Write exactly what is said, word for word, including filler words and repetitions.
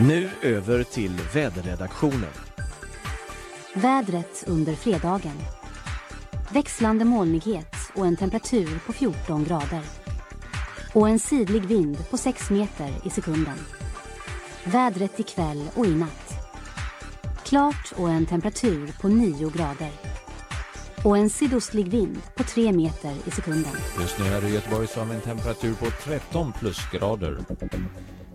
Nu över till väderredaktionen. Vädret under fredagen. Växlande molnighet och en temperatur på fjorton grader. Och en sidlig vind på sex meter i sekunden. Vädret ikväll och i natt. Klart och en temperatur på nio grader. Och en sydostlig vind på tre meter i sekunden. Just nu här i Göteborg så har vi en temperatur på tretton plusgrader.